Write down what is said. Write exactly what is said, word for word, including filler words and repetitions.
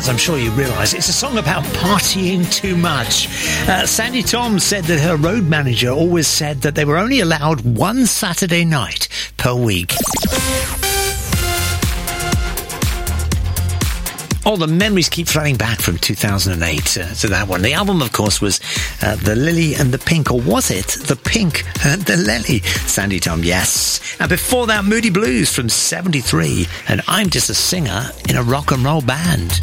as I'm sure you realise, it's a song about partying too much. Uh, Sandy Tom said that her road manager always said that they were only allowed one Saturday night per week. Oh, the memories keep flooding back from two thousand eight uh, to that one. The album, of course, was uh, The Lily and the Pink, or was it The Pink and the Lily? Sandy Tom, yes. And before that, Moody Blues from seventy-three, and I'm just a singer in a rock and roll band.